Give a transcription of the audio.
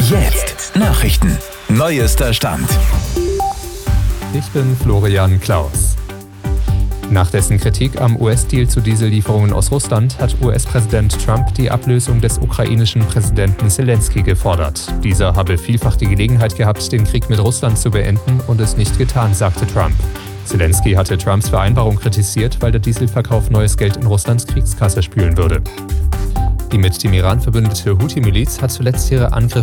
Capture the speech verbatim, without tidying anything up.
Jetzt Nachrichten. Neuester Stand. Ich bin Florian Klaus. Nach dessen Kritik am U S-Deal zu Diesellieferungen aus Russland hat U S-Präsident Trump die Ablösung des ukrainischen Präsidenten Selenskyj gefordert. Dieser habe vielfach die Gelegenheit gehabt, den Krieg mit Russland zu beenden und es nicht getan, sagte Trump. Selenskyj hatte Trumps Vereinbarung kritisiert, weil der Dieselverkauf neues Geld in Russlands Kriegskasse spülen würde. Die mit dem Iran verbündete Houthi-Miliz hat zuletzt ihre Angriffe